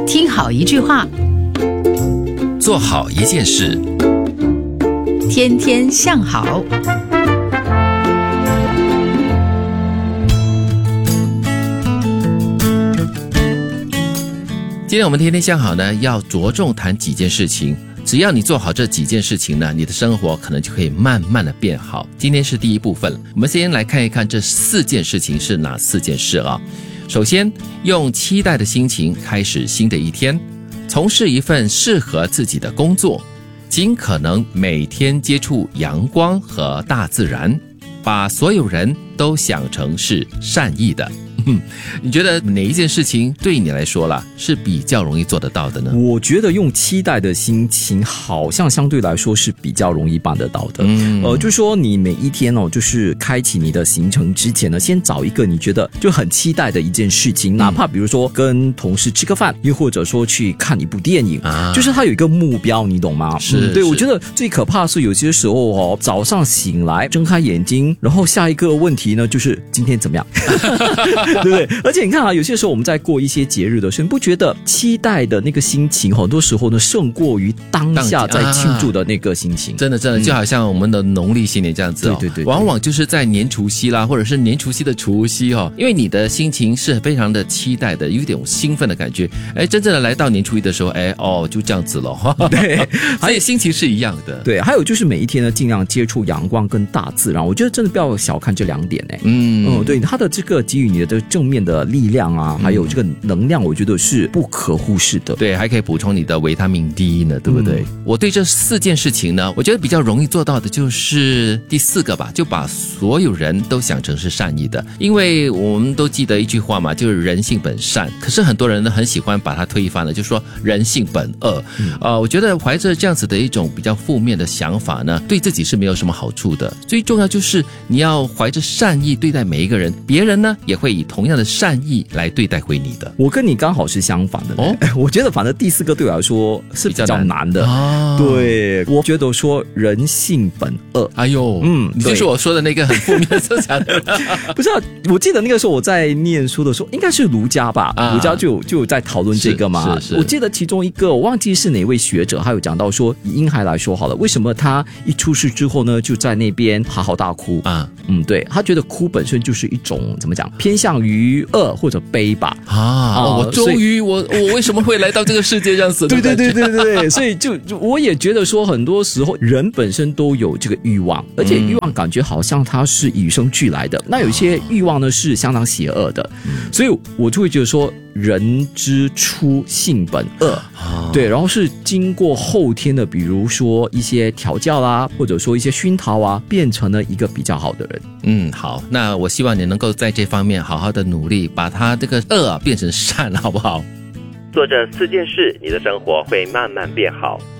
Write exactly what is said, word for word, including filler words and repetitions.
听好一句话， 做好一件事， 天天向好。 今天我们天天向好呢，要着重谈几件事情。只要你做好这几件事情呢，你的生活可能就可以慢慢的变好。今天是第一部分，我们先来看一看这四件事情是哪四件事啊。首先，用期待的心情开始新的一天，从事一份适合自己的工作，尽可能每天接触阳光和大自然，把所有人都想成是善意的。你觉得哪一件事情对你来说啦是比较容易做得到的呢？ 我觉得用期待的心情好像相对来说是比较容易办得到的。嗯，呃，就是说你每一天哦，就是开启你的行程之前呢，先找一个你觉得就很期待的一件事情，哪怕比如说跟同事吃个饭，又或者说去看一部电影，啊、就是它有一个目标，你懂吗？ 是， 嗯、对，我觉得最可怕的是有些时候哦，早上醒来睁开眼睛，然后下一个问题呢就是今天怎么样？对不对？而且你看啊，有些时候我们在过一些节日的时候，你不觉得期待的那个心情很多时候呢胜过于当下在庆祝的那个心情？ 真的真的，就好像我们的农历新年这样子哦， 对对对， 往往就是在年除夕啦，或者是年除夕的除夕哦，因为你的心情是非常的期待的，有一点兴奋的感觉。哎，真正的来到年初一的时候，哎哦，就这样子了。 对， 所以心情是一样的。 对，还有就是每一天呢，尽量接触阳光跟大自然。我觉得真的不要小看这两点哎。嗯嗯，对，它的这个给予你的正面的力量啊，还有这个能量，我觉得是不可忽视的。 对，还可以补充你的维他命 D 呢，对不对？嗯、我对这四件事情呢，我觉得比较容易做到的就是第四个吧，就把所有人都想成是善意的。因为我们都记得一句话嘛，就是人性本善。可是很多人呢很喜欢把它推翻了，就说人性本恶。嗯、呃，我觉得怀着这样子的一种比较负面的想法呢，对自己是没有什么好处的。最重要就是你要怀着善意对待每一个人，别人呢也会以同样的善意来对待回你的。 我跟你刚好是相反的哦，我觉得反正第四个对我来说是比较难的。 哦、 对，我觉得说人性本恶。 哎呦，嗯，你就是我说的那个很负面的思想。 不是啊，我记得那个时候我在念书的时候，应该是儒家吧，啊、儒家就有就有在讨论这个嘛。 是是是， 我记得其中一个我忘记是哪位学者，他有讲到说，以婴孩来说好了，为什么他一出世之后呢，就在那边嚎嚎大哭啊？嗯，对，他觉得哭本身就是一种怎么讲，偏向于恶或者悲吧。 啊，啊我终于我我为什么会来到这个世界这样子？ 对对对对对对，所以就我也觉得说，很多时候人本身都有这个欲望，而且欲望感觉好像它是与生俱来的。那有些欲望呢是相当邪恶的，所以我就会觉得说，人之初性本恶，对，然后是经过后天的，比如说一些调教啦，或者说一些熏陶啊，变成了一个比较好的人。 嗯，好，那我希望你能够在这方面好好的努力，把它这个恶变成善，好不好？ 做这四件事，你的生活会慢慢变好。